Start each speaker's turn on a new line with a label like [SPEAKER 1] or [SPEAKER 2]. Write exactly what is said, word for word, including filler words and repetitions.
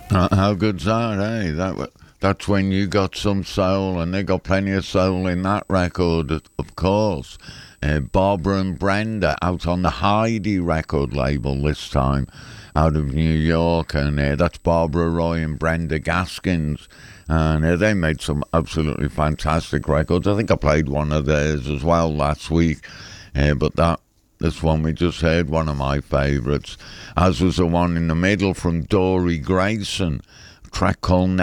[SPEAKER 1] Uh, how good's that, eh? That wa- that's when you got some soul, and they got plenty of soul in that record, of course. Uh, Barbara and Brenda out on the Heidi record label this time, out of New York, and uh, that's Barbara Roy and Brenda Gaskins, and uh, they made some absolutely fantastic records. I think I played one of theirs as well last week, uh, but that this one we just heard, one of my favourites, as was the one in the middle from Dory Grayson, a track called